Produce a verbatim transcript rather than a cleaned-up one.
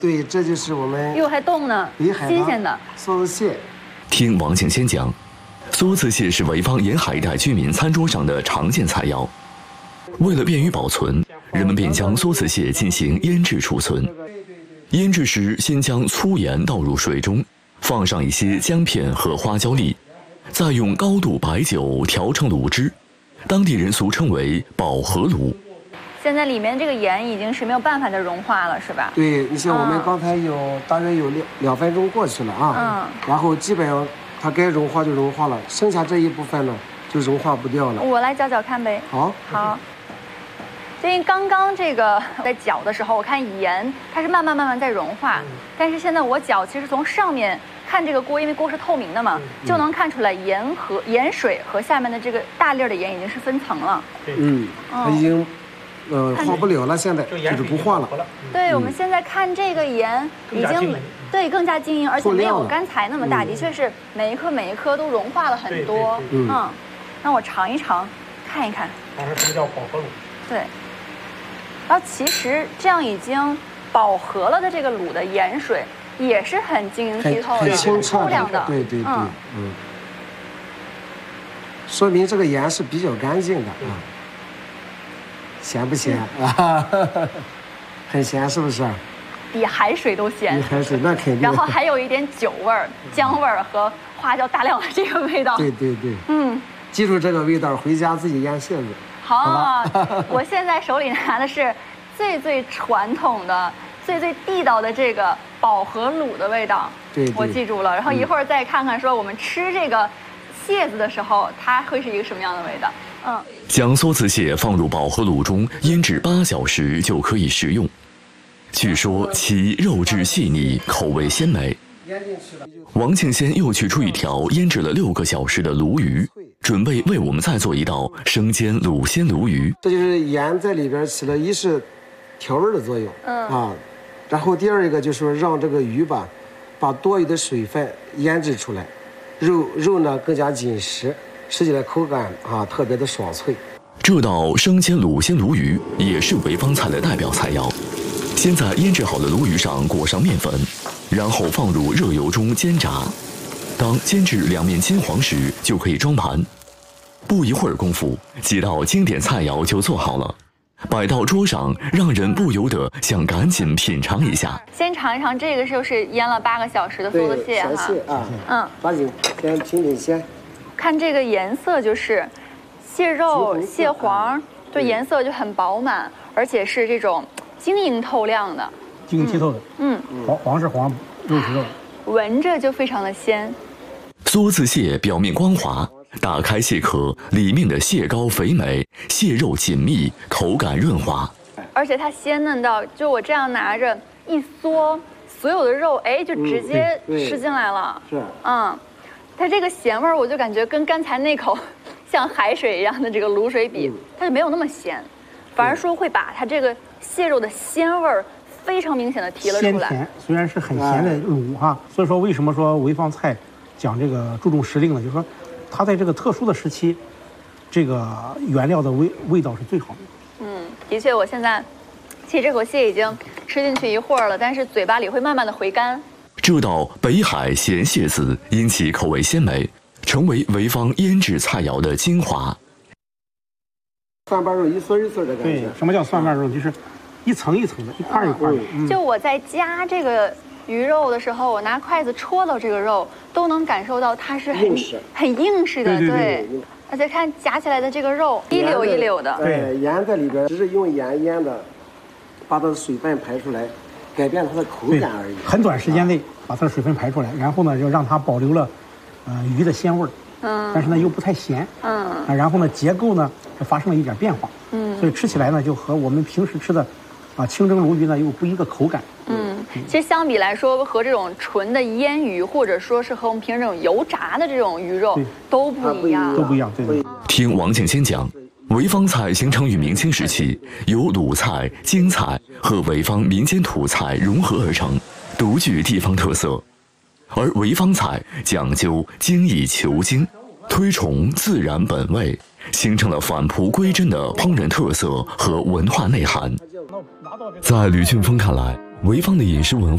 对，这就是我们哟还动呢，新鲜的梭子蟹。 听王庆先讲，梭子蟹是潍坊沿海一带居民餐桌上的常见菜肴。为了便于保存，人们便将梭子蟹进行腌制储存。腌制时，先将粗盐倒入水中，放上一些姜片和花椒粒，再用高度白酒调成卤汁，当地人俗称为保和卤。 现在里面这个盐已经是没有办法再融化了，是吧？ 对，你像我们刚才有、嗯、大约有两两分钟过去了啊，嗯，然后基本上它该融化就融化了，剩下这一部分呢就融化不掉了。 我来搅搅看呗。 好， 好。所以刚刚这个在搅的时候，我看盐它是慢慢慢慢在融化，嗯、但是现在我搅，其实从上面看这个锅，因为锅是透明的嘛，嗯、就能看出来盐和盐水和下面的这个大粒的盐已经是分层了。 嗯，它已经。呃，化不了了，现在就是不化了。 对，我们现在看这个盐已经对更加晶莹，而且没有刚才那么大，的确是每一颗每一颗都融化了很多。嗯，让我尝一尝，看一看。 尝尝什么叫饱和卤？ 对。然后其实这样已经饱和了的这个卤的盐水也是很晶莹剔透的、很透亮的。 对对对，嗯。说明这个盐是比较干净的啊。咸不咸啊？很咸，是不是？ 比海水都咸。 比海水那肯定。 然后还有一点酒味儿、姜味儿和花椒大量的这个味道。 对对对。嗯，记住这个味道，回家自己腌蟹子。 好，好我现在手里拿的是最最传统的、最最地道的这个保和卤的味道。 对, 对， 我记住了。然后一会儿再看看，说我们吃这个蟹子的时候，它会是一个什么样的味道。嗯， 将梭子蟹放入保和卤中腌制八小时就可以食用。据说其肉质细腻，口味鲜美。王庆先又取出一条腌制了六个小时的鲈鱼，准备为我们再做一道生煎卤鲜鲈鱼。 这就是盐在里边起了一是调味的作用，嗯啊，然后第二一个就是说让这个鱼吧，把多余的水分腌制出来，肉肉呢更加紧实。吃起来口感啊特别的爽脆。 这道生煎卤鲜鲈鱼也是潍坊菜的代表菜肴。先在腌制好的鲈鱼上裹上面粉，然后放入热油中煎炸。当煎至两面金黄时，就可以装盘。不一会儿功夫，几道经典菜肴就做好了，摆到桌上，让人不由得想赶紧品尝一下。 先尝一尝这个就是腌了八个小时的梭子蟹哈。 蟹啊，嗯，抓紧先品品鲜。 看这个颜色，就是蟹肉、蟹黄，对颜色就很饱满，而且是这种晶莹透亮的， 晶莹剔透的。嗯，黄黄是黄，肉是肉， 闻着就非常的鲜。 梭子蟹表面光滑，打开蟹壳，里面的蟹膏肥美，蟹肉紧密，口感润滑。 而且它鲜嫩到，就我这样拿着一嗦，所有的肉哎就直接吃进来了。 是， 嗯。它这个咸味儿，我就感觉跟刚才那口像海水一样的这个卤水比，它就没有那么咸，反而说会把它这个蟹肉的鲜味儿非常明显的提了出来。 鲜甜虽然是很咸的卤哈，所以说为什么说潍坊菜讲这个注重时令呢？就是说，它在这个特殊的时期，这个原料的味味道是最好的。 嗯，的确，我现在其实这口蟹已经吃进去一会儿了，但是嘴巴里会慢慢的回甘。 这道北海咸蟹子因其口味鲜美，成为潍坊腌制菜肴的精华。 蒜瓣肉一丝一丝的感觉。 对，什么叫蒜瓣肉？就是一层一层的，一块一块的。 嗯、就我在夹这个鱼肉的时候，我拿筷子戳到这个肉，都能感受到它是很很硬实的， 对。 对对对，而且看夹起来的这个肉一溜一溜的。 对，盐在里边只是用盐腌的，把它的水分排出来。改变它的口感而已， 很短时间内把它的水分排出来，然后呢，就让它保留了，呃，鱼的鲜味儿，嗯，但是呢又不太咸，嗯，啊，然后呢结构呢发生了一点变化，嗯，所以吃起来呢就和我们平时吃的，啊清蒸鲈鱼呢又不一个口感， 嗯，其实相比来说和这种纯的腌鱼，或者说是和我们平时这种油炸的这种鱼肉都不一样， 都不一样，对对。 听王庆先讲。潍坊菜形成于明清时期，由鲁菜、京菜和潍坊民间土菜融合而成，独具地方特色。而潍坊菜讲究精益求精，推崇自然本味，形成了返璞归真的烹饪特色和文化内涵。在吕俊峰看来，潍坊的饮食文化